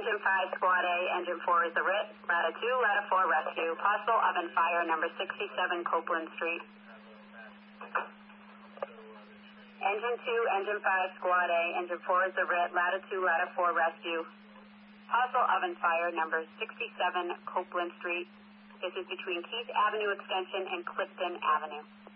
Engine 5, Squad A, Engine 4 is the RIT, Ladder 2, Ladder 4 rescue. Possible oven fire, number 67 Copeland Street. Engine 2, Engine 5, Squad A, Engine 4 is the RIT, Ladder 2, Ladder 4 rescue. Possible oven fire, number 67 Copeland Street. This is between Keith Avenue Extension and Clifton Avenue.